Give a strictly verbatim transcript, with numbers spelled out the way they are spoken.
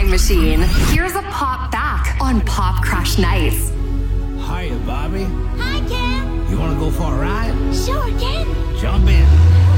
time machine. Here's a pop back on Pop Crush Nights. Hiya, Bobby. Hi, Ken. You want to go for a ride? Sure, Ken. Jump in.